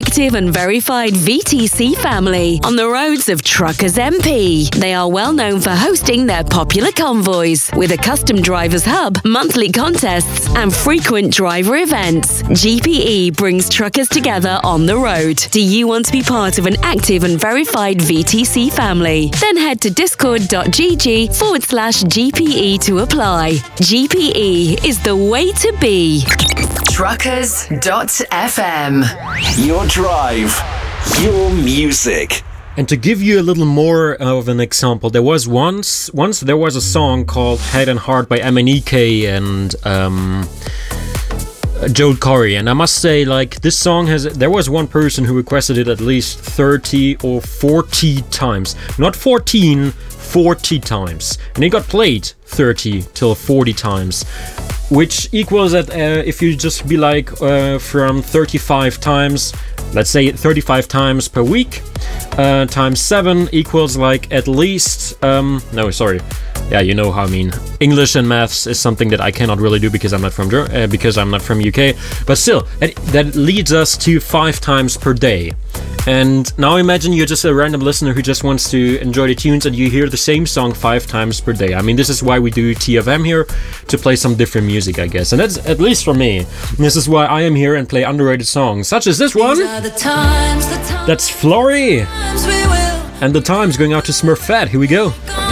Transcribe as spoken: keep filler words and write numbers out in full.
active and verified V T C family on the roads of Truckers M P. They are well known for hosting their popular convoys with a custom drivers hub, monthly contests, and frequent driver events. G P E brings truckers together on the road. Do you want to be part of an active and verified V T C family? Then head to discord.gg forward slash GPE to apply. G P E is the way to be. Truckers dot f m. Your drive, your music. And to give you a little more of an example, there was once once there was a song called Head and Heart by M N E K and um, Joel Corey, and I must say, like, this song has, there was one person who requested it at least thirty or forty times. Not fourteen, forty times. And it got played thirty till forty times. Which equals that uh, if you just be like uh, from thirty-five times, let's say thirty-five times per week, uh, times seven equals like at least, um, no, sorry. Yeah, you know how I mean. English and maths is something that I cannot really do because I'm not from uh, because I'm not from U K. But still, that, that leads us to five times per day. And now imagine you're just a random listener who just wants to enjoy the tunes and you hear the same song five times per day. I mean, this is why we do T F M here, to play some different music, I guess. And that's at least for me. This is why I am here and play underrated songs, such as this one. The times, the times, that's Flory. times we will And the times going out to Smurfette. Here we go. go